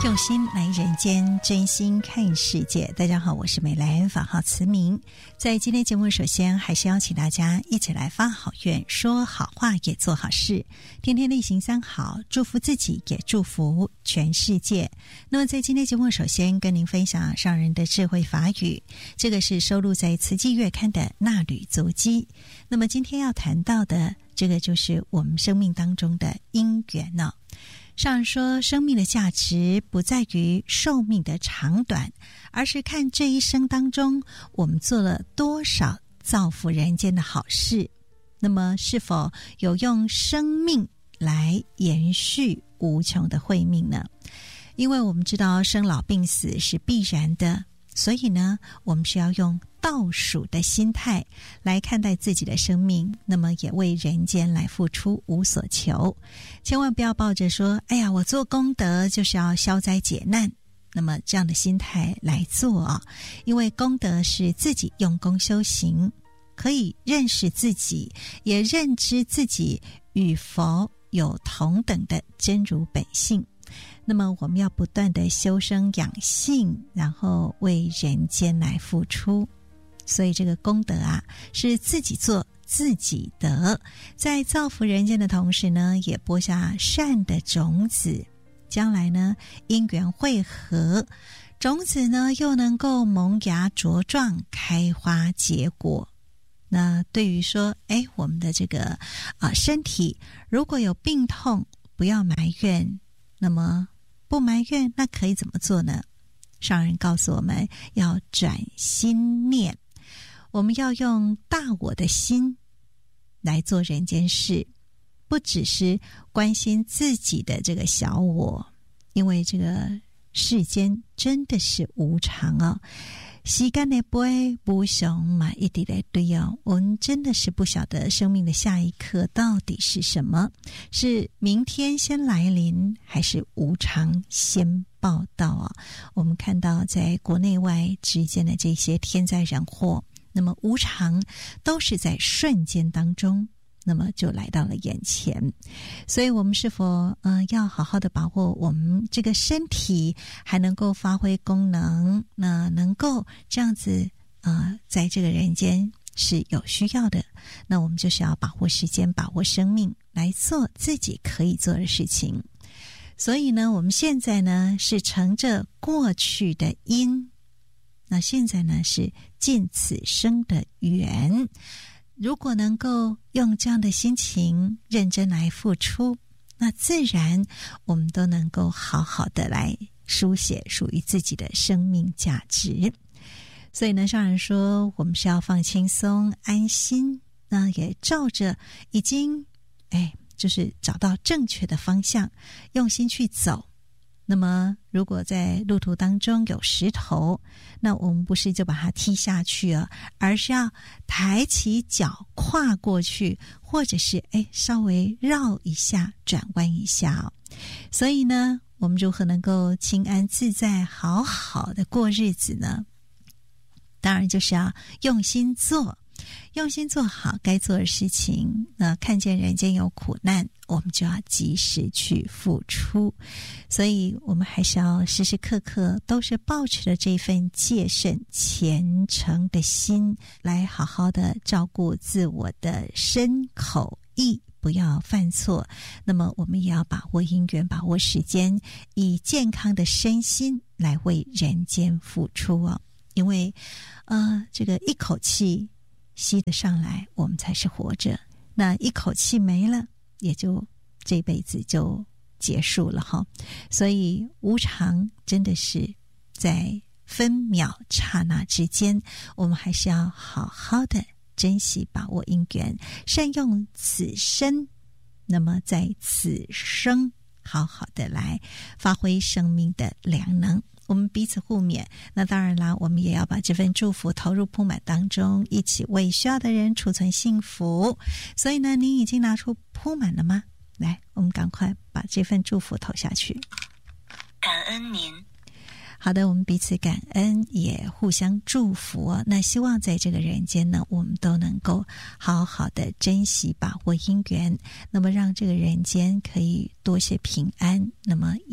用心来人间，真心看世界。大家好，我是美兰，法号慈明。在今天节目，首先还是邀请大家一起来发好愿，说好话，也做好事，天天例行三好，祝福自己，也祝福全世界。那么在今天节目，首先跟您分享上人的智慧法语，这个是收录在《慈济月刊》的《纳履足迹》。那么今天要谈到的，这个就是我们生命当中的因缘呢。上人说，生命的价值不在于寿命的长短，而是看这一生当中我们做了多少造福人间的好事，那么是否有用生命来延续无穷的慧命呢？因为我们知道生老病死是必然的，所以呢，我们是要用倒数的心态来看待自己的生命，那么也为人间来付出，无所求。千万不要抱着说，哎呀，我做功德就是要消灾解难，那么这样的心态来做啊，因为功德是自己用功修行，可以认识自己，也认知自己与佛有同等的真如本性。那么我们要不断的修身养性，然后为人间来付出。所以这个功德啊，是自己做自己得，在造福人间的同时呢，也播下善的种子，将来呢因缘汇合，种子呢又能够萌芽茁壮，开花结果。那对于说我们的这个身体如果有病痛，不要埋怨，那么不埋怨，那可以怎么做呢？上人告诉我们要转心念，我们要用大我的心来做人间事，不只是关心自己的这个小我，因为这个世间真的是无常啊。时间的杯不熊嘛，一滴来对哦，我们真的是不晓得生命的下一刻到底是什么，是明天先来临，还是无常先报到啊？我们看到在国内外之间的这些天灾人祸，那么无常都是在瞬间当中，那么就来到了眼前。所以我们是否要好好的把握我们这个身体还能够发挥功能，那能够这样子在这个人间是有需要的，那我们就是要把握时间，把握生命，来做自己可以做的事情。所以呢，我们现在呢是乘着过去的因，那现在呢是尽此生的缘，如果能够用这样的心情认真来付出，那自然我们都能够好好的来书写属于自己的生命价值。所以呢，上人说我们是要放轻松安心，那也照着已经就是找到正确的方向，用心去走。那么如果在路途当中有石头，那我们不是就把它踢下去了，而是要抬起脚跨过去，或者是稍微绕一下，转弯一下所以呢，我们如何能够清安自在，好好的过日子呢？当然就是要用心做，用心做好该做的事情。那看见人间有苦难，我们就要及时去付出。所以我们还是要时时刻刻都是抱持着这份戒慎虔诚的心，来好好的照顾自我的身口意，不要犯错。那么我们也要把握因缘，把握时间，以健康的身心来为人间付出因为这个一口气吸得上来，我们才是活着，那一口气没了，也就这辈子就结束了所以无常真的是在分秒刹那之间，我们还是要好好的珍惜把握因缘，善用此生，那么在此生好好的来发挥生命的良能。我们彼此互勉，那当然啦，我们也要把这份祝福投入铺满当中，一起为需要的人储存幸福。所以呢，您已经拿出铺满了吗？来，我们赶快把这份祝福投下去。 感恩您。 好的，我们彼此感恩，也互相祝福那希望在这个人间呢，我们都能够好好的珍惜把握因缘，那么让这个人间可以多些平安，那么也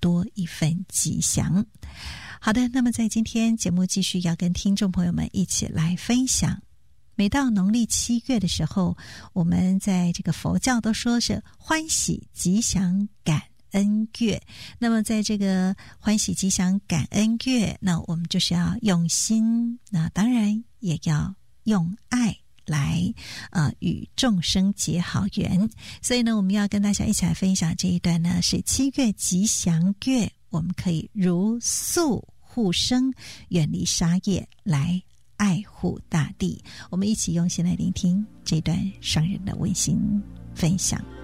多一份吉祥。好的，那么在今天节目继续要跟听众朋友们一起来分享，每到农历7月的时候，我们在这个佛教都说是欢喜吉祥感恩月。那么在这个欢喜吉祥感恩月，那我们就是要用心，那当然也要用爱来与众生结好缘。所以呢，我们要跟大家一起来分享这一段呢，是7月吉祥月，我们可以如素护生，远离杀业，来爱护大地。我们一起用心来聆听这段双人的温馨分享。